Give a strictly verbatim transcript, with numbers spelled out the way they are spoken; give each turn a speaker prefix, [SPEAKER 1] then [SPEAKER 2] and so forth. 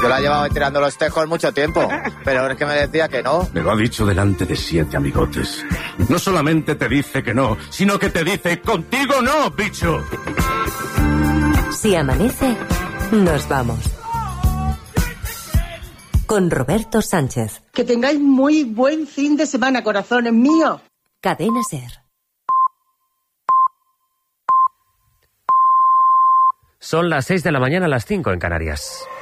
[SPEAKER 1] Yo la llevaba tirando los tejos mucho tiempo, pero es que me decía que no.
[SPEAKER 2] Me lo ha dicho delante de siete amigotes. No solamente te dice que no, sino que te dice contigo no, bicho.
[SPEAKER 3] Si amanece, nos vamos. Con Roberto Sánchez.
[SPEAKER 4] Que tengáis muy buen fin de semana, corazones míos.
[SPEAKER 3] Cadena SER.
[SPEAKER 5] Son las seis de la mañana, las cinco en Canarias.